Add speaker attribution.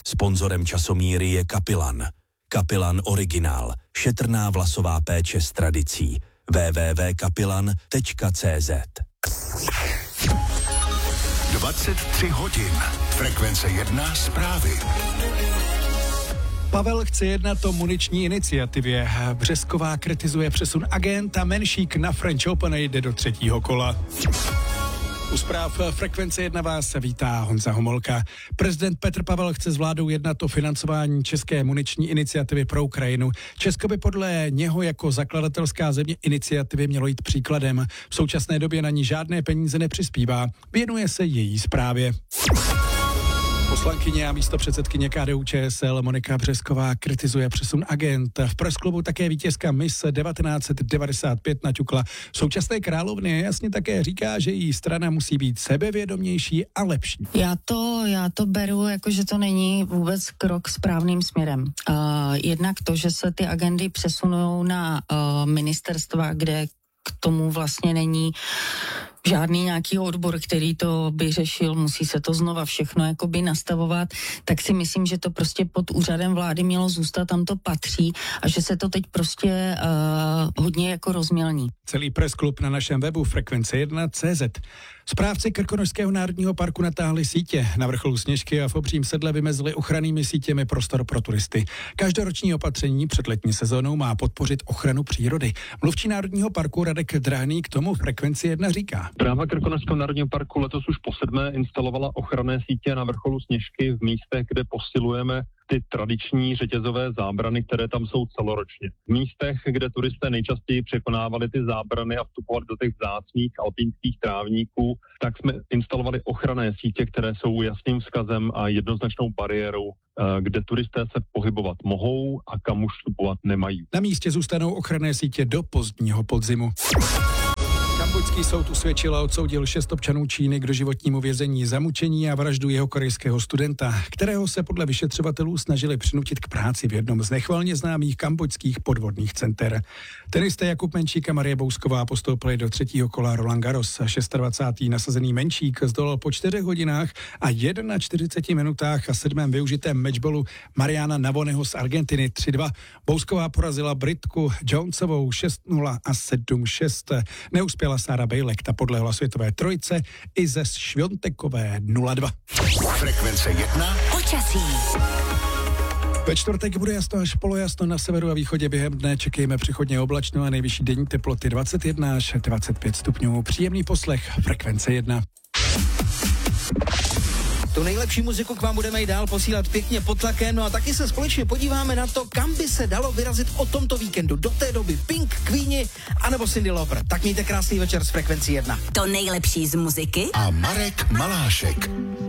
Speaker 1: Sponzorem časomíry je Kapilan. Kapilan Originál. Šetrná vlasová péče s tradicí. www.kapilan.cz
Speaker 2: 23 hodin. Frekvence 1 zprávy.
Speaker 3: Pavel chce jednat o muniční iniciativě. Březková kritizuje přesun agenta, Menšík na French Open jde do 3. kola. U zpráv Frekvence 1 vás vítá Honza Homolka. Prezident Petr Pavel chce s vládou jednat o financování české muniční iniciativy pro Ukrajinu. Česko by podle něho jako zakladatelská země iniciativy mělo jít příkladem. V současné době na ní žádné peníze nepřispívá. Věnuje se její správě. Poslankyně a místopředsedkyně KDU-ČSL Monika Březková kritizuje přesun agent. V pressklubu také vítězka Miss 1995 naťukla. Současné královny jasně také říká, že její strana musí být sebevědomější a lepší.
Speaker 4: Já to beru jako, že to není vůbec krok správným směrem. Jednak to, že se ty agendy přesunou na ministerstva, kde k tomu vlastně není žádný nějaký odbor, který to by řešil, musí se to znova všechno jakoby nastavovat, tak si myslím, že to prostě pod úřadem vlády mělo zůstat, tam to patří a že se to teď prostě hodně jako rozmělní.
Speaker 3: Celý pressklub na našem webu frekvence1.cz. Správci Krkonošského národního parku natáhli sítě. Na vrcholu Sněžky a v Obřím Sedle vymezili ochrannými sítěmi prostor pro turisty. Každoroční opatření před letní sezónou má podpořit ochranu přírody. Mluvčí Národního parku Radek Drahný k tomu Frekvenci 1 říká.
Speaker 5: Správa Krkonošského národního parku letos už po 7. instalovala ochranné sítě na vrcholu Sněžky v místech, kde posilujeme ty tradiční řetězové zábrany, které tam jsou celoročně. V místech, kde turisté nejčastěji překonávali ty zábrany a vstupovali do těch vzácných alpínských trávníků, tak jsme instalovali ochranné sítě, které jsou jasným vzkazem a jednoznačnou bariérou, kde turisté se pohybovat mohou a kam už vstupovat nemají.
Speaker 3: Na místě zůstanou ochranné sítě do pozdního podzimu. Kambodžský soud usvědčil a odsoudil 6 občanů Číny k doživotnímu vězení za mučení a vraždu jeho korejského studenta, kterého se podle vyšetřovatelů snažili přinutit k práci v jednom z nechvalně známých kambodžských podvodných center. Tenisté Jakub Menšík a Marie Bousková postoupili do 3. kola Roland Garros. 26. nasazený Menšík zdolal po 4 hodinách a 41 minutách a 7. využitém matchballu Mariana Navoneho z Argentiny 3-2. Bousková porazila Britku Jonesovou 6-0 a 7-6. Neuspěla Sára Bejlek, ta podlehla světové trojce i ze Šviontekové 0-2.
Speaker 2: Frekvence 1.
Speaker 6: Počasí.
Speaker 3: Ve čtvrtek bude jasno až polojasno, na severu a východě během dne čekejme přechodně oblačno a nejvyšší denní teploty 21 až 25 stupňů. Příjemný poslech Frekvence 1.
Speaker 7: Tu nejlepší muziku k vám budeme i dál posílat pěkně pod tlakem, no a taky se společně podíváme na to, kam by se dalo vyrazit o tomto víkendu. Do té doby Pink, Queeni anebo Cyndi Lauper. Tak mějte krásný večer s Frekvencí 1.
Speaker 6: To nejlepší z muziky
Speaker 2: A Marek Malášek.